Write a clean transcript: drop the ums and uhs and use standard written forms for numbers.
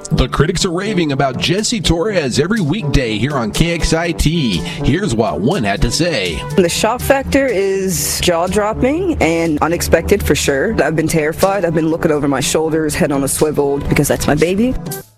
The critics are raving about Jesse Torres every weekday here on KXIT. Here's what one had to say. The shock factor is jaw-dropping and unexpected for sure. I've been terrified. I've been looking over my shoulders, head on a swivel, because that's my baby.